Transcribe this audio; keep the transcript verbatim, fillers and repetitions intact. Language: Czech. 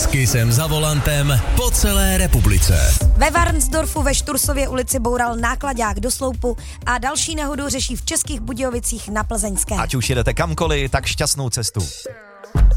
S Kissem za volantem po celé republice. Ve Varnsdorfu ve Štursově ulici boural náklaďák do sloupu a další nehodu řeší v Českých Budějovicích na Plzeňské. Ať už jedete kamkoliv, tak šťastnou cestu.